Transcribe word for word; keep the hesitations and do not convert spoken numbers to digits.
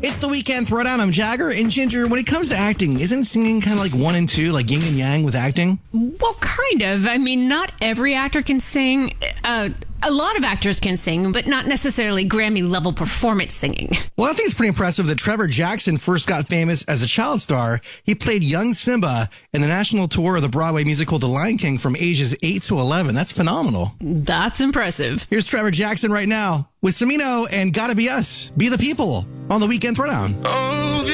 It's the Weekend Throwdown. I'm Jagger. And Ginger, when it comes to acting, isn't singing kind of like one and two, like yin and yang with acting? Well, kind of. I mean, not every actor can sing. Uh, a lot of actors can sing, but not necessarily Grammy-level performance singing. Well, I think it's pretty impressive that Trevor Jackson first got famous as a child star. He played young Simba in the national tour of the Broadway musical The Lion King from ages eight to eleven. That's phenomenal. That's impressive. Here's Trevor Jackson right now with Samino and Gotta Be Us. Be the People on the Weekend Throwdown. Oh,